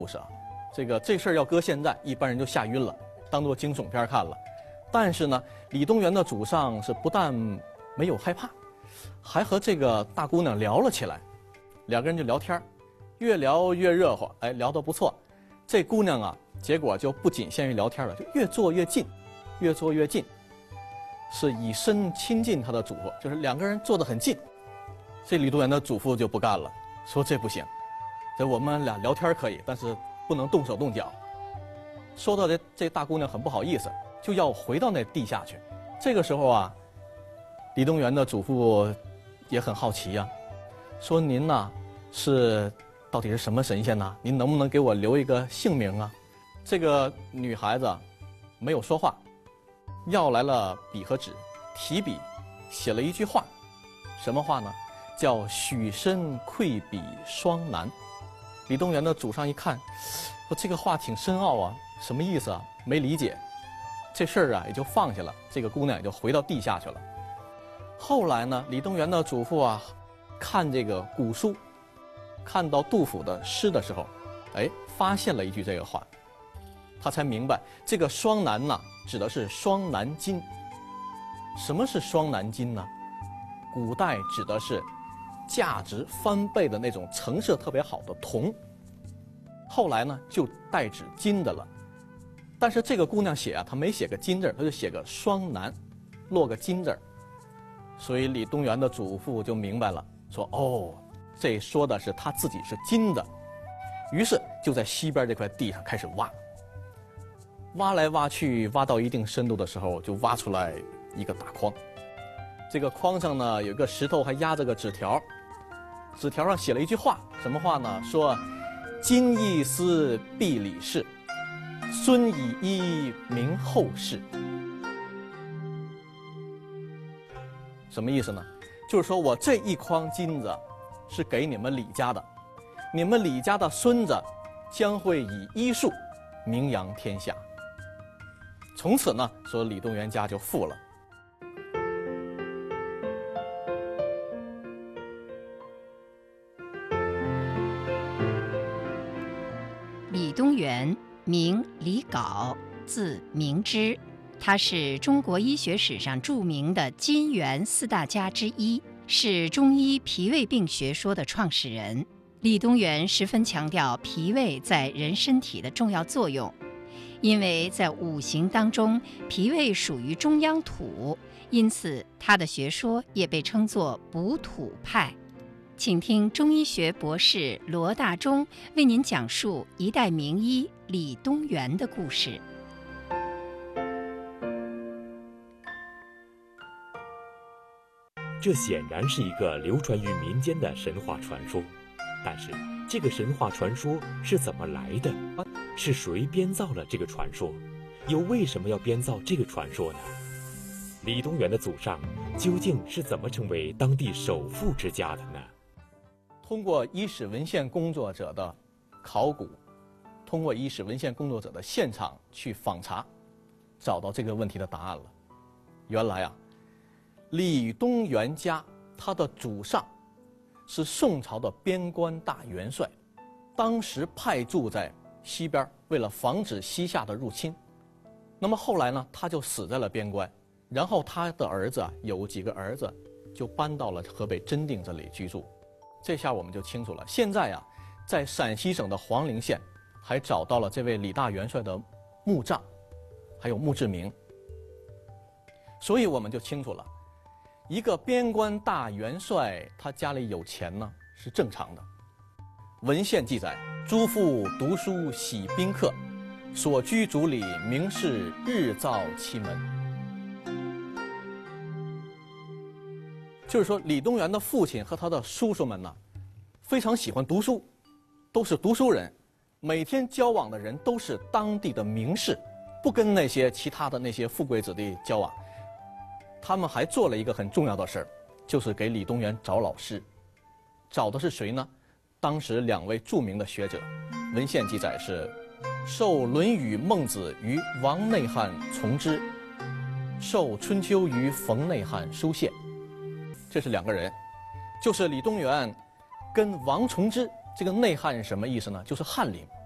故事啊，这事儿要搁现在，一般人就吓晕了，当做惊悚片看了。但是呢，李东垣的祖上是不但没有害怕，还和这个大姑娘聊了起来，两个人就聊天，越聊越热乎，哎，聊得不错。这姑娘啊，结果就不仅限于聊天了，就越坐越近，越坐越近，是以身亲近她的祖父，就是两个人坐得很近。这李东垣的祖父就不干了，说这不行，这我们俩聊天可以，但是不能动手动脚。说到这大姑娘很不好意思，就要回到那地下去。这个时候啊，李东垣的祖父也很好奇呀，说您呐到底是什么神仙呢？您能不能给我留一个姓名啊？这个女孩子没有说话，要来了笔和纸，提笔写了一句话，什么话呢？叫许身愧比双男。李东垣的祖上一看，说这个话挺深奥啊，什么意思啊？没理解。这事儿啊也就放下了，这个姑娘也就回到地下去了。后来呢，李东垣的祖父啊看这个古书，看到杜甫的诗的时候，哎，发现了一句这个话，他才明白这个双男呐指的是双男金。什么是双男金呢？古代指的是价值翻倍的那种成色特别好的铜，后来呢就代指金的了。但是这个姑娘写啊，她没写个金字，她就写个双男，落个金字。所以李东垣的祖父就明白了，说哦，这说的是他自己是金的。于是就在西边这块地上开始挖，挖来挖去，挖到一定深度的时候，就挖出来一个大筐。这个筐上呢有一个石头，还压着个纸条，纸条上写了一句话，什么话呢？说今亦思必李氏，孙以一名后世。什么意思呢？就是说我这一筐金子是给你们李家的，你们李家的孙子将会以医术名扬天下。从此呢，说李东垣家就富了。 李东垣，名李杲，字明之，他是中国医学史上著名的金元四大家之一，是中医脾胃病学说的创始人。李东垣十分强调脾胃在人身体的重要作用，因为在五行当中，脾胃属于中央土，因此他的学说也被称作补土派。请听中医学博士罗大忠为您讲述一代名医李东垣的故事。 这显然是一个流传于民间的神话传说，但是这个神话传说是怎么来的？是谁编造了这个传说？又为什么要编造这个传说呢？李东垣的祖上究竟是怎么成为当地首富之家的呢？ 通过医史文献工作者的考古，通过医史文献工作者的现场去访查，找到这个问题的答案了。原来啊，李东垣家他的祖上是宋朝的边关大元帅，当时派驻在西边，为了防止西夏的入侵。那么后来呢，他就死在了边关，然后他的儿子啊，有几个儿子就搬到了河北真定这里居住。这下我们就清楚了，现在啊，在陕西省的黄陵县还找到了这位李大元帅的墓葬，还有墓志铭。所以我们就清楚了，一个边关大元帅他家里有钱呢是正常的。文献记载，诸父读书喜宾客，所居族里名士日造其门。就是说，李东垣的父亲和他的叔叔们呢，非常喜欢读书，都是读书人，每天交往的人都是当地的名士，不跟那些其他的那些富贵子弟交往。他们还做了一个很重要的事儿，就是给李东垣找老师。找的是谁呢？当时两位著名的学者，文献记载是受《论语》《孟子》于王内翰从之，受《春秋》于冯内翰书宪。这是两个人，就是李东垣跟王从之。这个内翰是什么意思呢？就是翰林。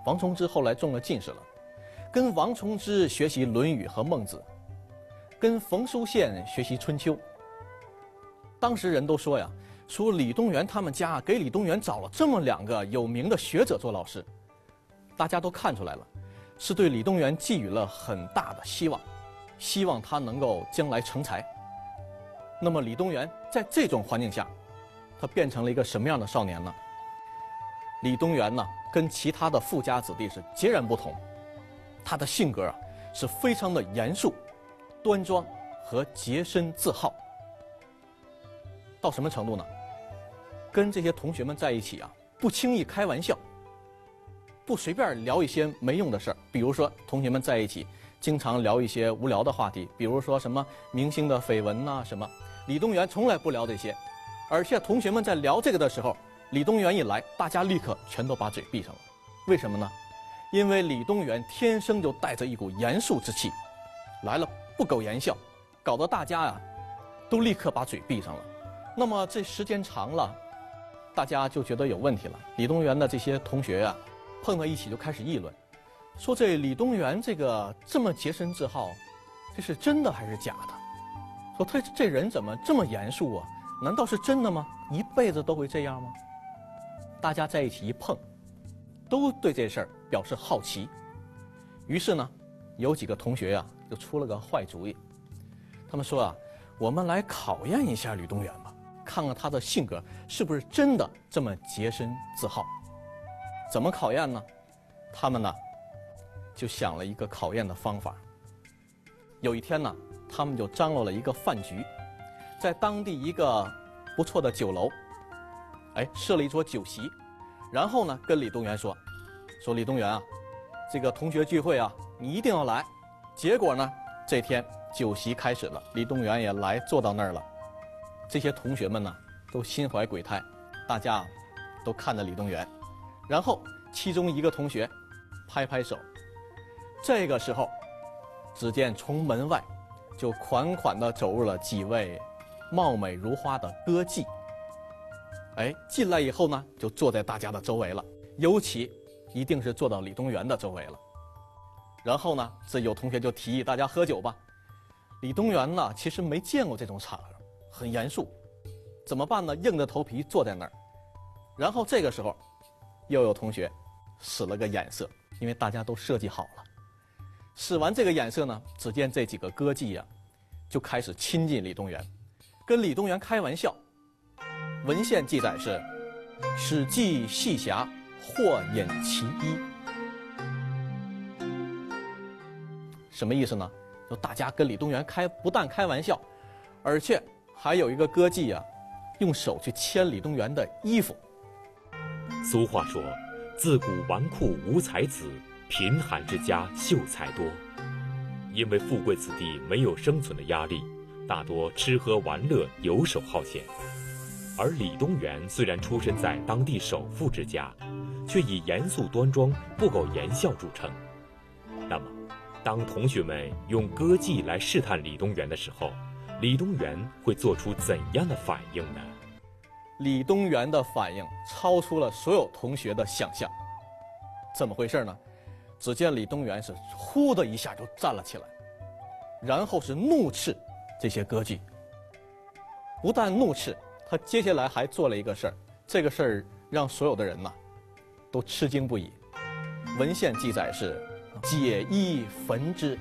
王崇之后来中了进士了，跟王崇之学习《论语》和《孟子》，跟冯书宪学习《春秋》。当时人都说呀，说李东垣他们家给李东垣找了这么2个有名的学者做老师，大家都看出来了，是对李东垣寄予了很大的希望，希望他能够将来成才。那么李东垣在这种环境下，他变成了一个什么样的少年呢？李东垣呢，跟其他的富家子弟是截然不同，他的性格是非常的严肃、端庄和洁身自好。到什么程度呢？跟这些同学们在一起不轻易开玩笑，不随便聊一些没用的事儿。比如说，同学们在一起经常聊一些无聊的话题，比如说什么明星的绯闻呐什么。李东垣从来不聊这些，而且同学们在聊这个的时候，李东垣一来，大家立刻全都把嘴闭上了。为什么呢？因为李东垣天生就带着一股严肃之气，来了不苟言笑，搞得大家都立刻把嘴闭上了。那么这时间长了，大家就觉得有问题了。李东垣的这些同学碰到一起就开始议论，说这李东垣这么洁身自好，这是真的还是假的？说他这人怎么这么严肃啊？难道是真的吗？一辈子都会这样吗？大家在一起一碰，都对这事儿表示好奇。于是呢，有几个同学就出了个坏主意。他们说我们来考验一下李东垣吧，看看他的性格是不是真的这么洁身自好。怎么考验呢？他们就想了一个考验的方法。有一天他们就张罗了一个饭局，在当地一个不错的酒楼，设了一桌酒席，然后跟李东垣说李东垣这个同学聚会你一定要来。结果这天酒席开始了，李东垣也来坐到那儿了。这些同学们都心怀鬼胎，大家都看着李东垣。然后其中一个同学拍拍手，这个时候只见从门外就款款地走入了几位貌美如花的歌妓。进来以后就坐在大家的周围了，尤其一定是坐到李东垣的周围了。然后这有同学就提议大家喝酒吧。李东垣其实没见过这种场合，很严肃，怎么办呢？硬着头皮坐在那儿。然后这个时候又有同学使了个眼色，因为大家都设计好了。使完这个眼色只见这几个歌妓就开始亲近李东垣，跟李东垣开玩笑。文献记载是使妓戏侠，或饮其衣。什么意思呢？就大家跟李东垣不但开玩笑，而且还有一个歌妓用手去牵李东垣的衣服。 俗话说，自古纨绔无才子，贫寒之家秀才多。因为富贵子弟没有生存的压力，大多吃喝玩乐，游手好闲。而李东垣虽然出身在当地首富之家，却以严肃端庄、不苟言笑著称。那么，当同学们用歌妓来试探李东垣的时候，李东垣会做出怎样的反应呢？ 李东垣的反应超出了所有同学的想象。怎么回事呢？只见李东垣是呼的一下就站了起来，然后是怒斥这些歌妓。不但怒斥，他接下来还做了一个事儿，这个事儿让所有的人都吃惊不已。文献记载是解衣焚之。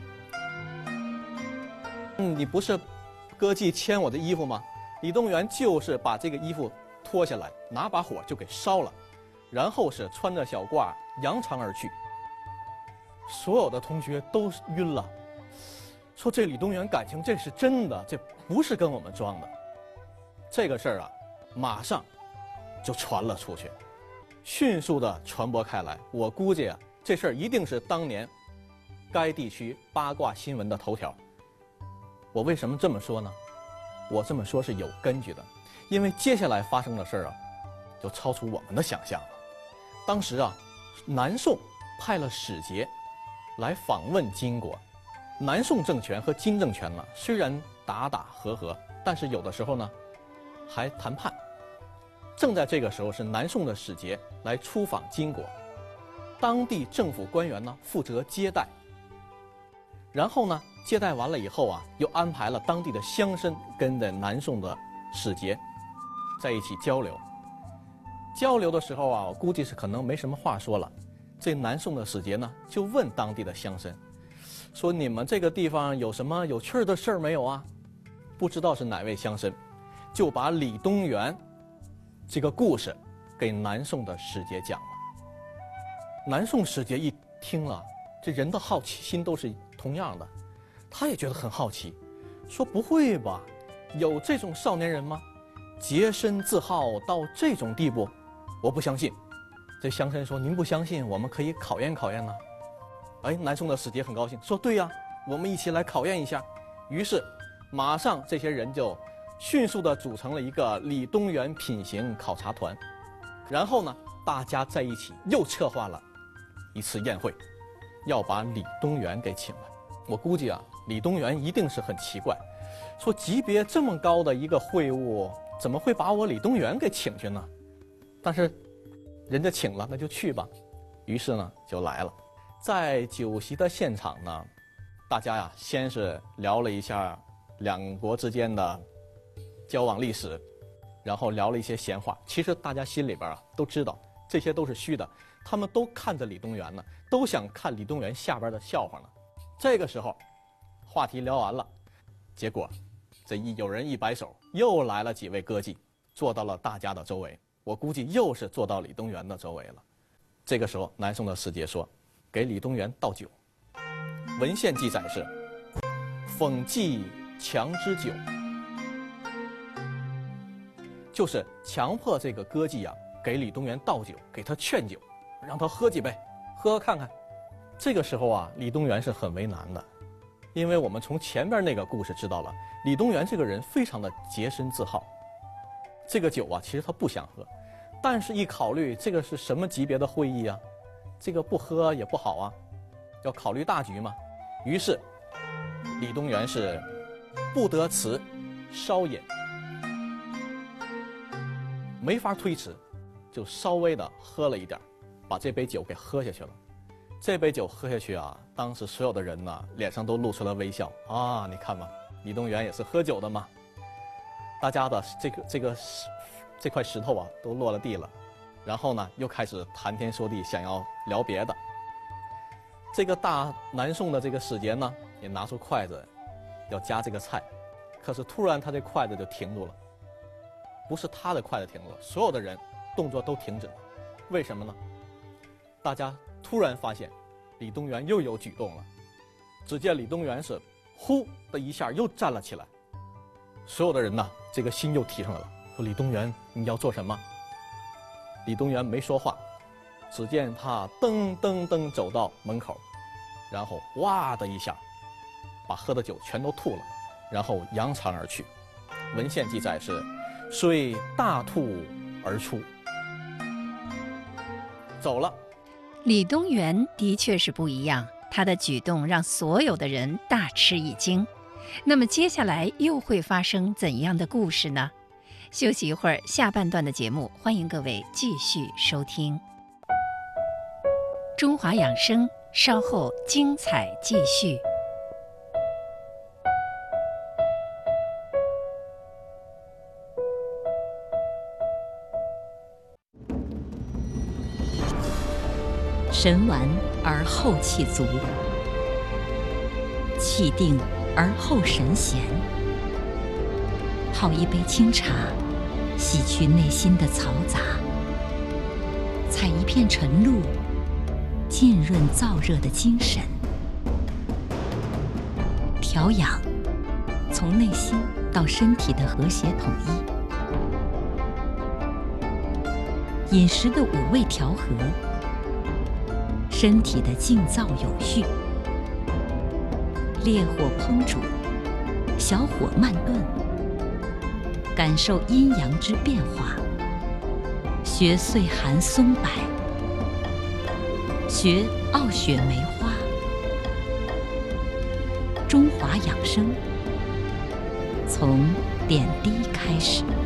你不是歌妓牵我的衣服吗？李东垣就是把这个衣服脱下来，拿把火就给烧了，然后是穿着小褂扬长而去。所有的同学都晕了，说这李东垣感情这是真的，这不是跟我们装的。这个事儿马上就传了出去，迅速的传播开来。我估计这事儿一定是当年该地区八卦新闻的头条。我为什么这么说呢？我这么说是有根据的，因为接下来发生的事儿就超出我们的想象了。当时南宋派了使节来访问金国，南宋政权和金政权虽然打打和和，但是有的时候还谈判。正在这个时候，是南宋的使节来出访金国。 当地政府官员呢负责接待。然后呢，接待完了以后啊，又安排了当地的乡绅跟着南宋的使节在一起交流。交流的时候啊，我估计是可能没什么话说了。这南宋的使节呢，就问当地的乡绅，说你们这个地方有什么有趣儿的事儿没有啊？不知道是哪位乡绅，就把李东垣这个故事给南宋的使节讲了。南宋使节一听了，这人的好奇心都是同样的，他也觉得很好奇，说不会吧，有这种少年人吗？洁身自好到这种地步，我不相信。这乡绅说，您不相信，我们可以考验考验呢。哎，南宋的使节很高兴，说对呀，我们一起来考验一下。于是马上这些人就迅速地组成了一个李东垣品行考察团，然后呢，大家在一起又策划了一次宴会，要把李东垣给请来。我估计啊，李东垣一定是很奇怪，说级别这么高的一个会晤，怎么会把我李东垣给请去呢？但是人家请了，那就去吧。于是呢，就来了。在酒席的现场呢，大家呀，先是聊了一下两国之间的交往历史，然后聊了一些闲话。其实大家心里边啊都知道，这些都是虚的。他们都看着李东垣呢，都想看李东垣下边的笑话呢。这个时候，话题聊完了，结果有人一摆手，又来了几位歌妓，坐到了大家的周围。我估计又是坐到李东垣的周围了。这个时候，南宋的使节说，给李东垣倒酒。文献记载是讽妓强之酒，就是强迫这个歌妓啊给李东垣倒酒，给他劝酒，让他喝几杯，喝看看。这个时候啊，李东垣是很为难的，因为我们从前边那个故事知道了，李东垣这个人非常的洁身自好。这个酒啊，其实他不想喝，但是一考虑这个是什么级别的会议啊，这个不喝也不好啊，要考虑大局嘛。于是李东垣是不得辞，稍饮，没法推迟，就稍微的喝了一点，把这杯酒给喝下去了。这杯酒喝下去啊，当时所有的人呢脸上都露出了微笑啊，你看嘛，李东垣也是喝酒的嘛。大家的这块石头啊都落了地了，然后呢又开始谈天说地，想要聊别的。这个大南宋的这个使节呢也拿出筷子要夹这个菜，可是突然他这筷子就停住了，不是他的筷子停住了，所有的人动作都停止了。为什么呢？大家突然发现李东垣又有举动了。只见李东垣是呼的一下又站了起来，所有的人呢这个心又提上来了，说李东垣你要做什么？李东垣没说话，只见他噔噔噔走到门口，然后哇的一下把喝的酒全都吐了，然后扬长而去。文献记载是遂大吐而出，走了。 李东垣的确是不一样，他的举动让所有的人大吃一惊。那么接下来又会发生怎样的故事呢？休息一会儿，下半段的节目，欢迎各位继续收听。中华养生，稍后精彩继续。 神完而后气足，气定而后神闲。泡一杯清茶，洗去内心的嘈杂；采一片晨露，浸润燥热的精神。调养，从内心到身体的和谐统一。饮食的五味调和，身体的静躁有序。烈火烹煮，小火慢炖，感受阴阳之变化。学岁寒松柏，学傲雪梅花。中华养生，从点滴开始。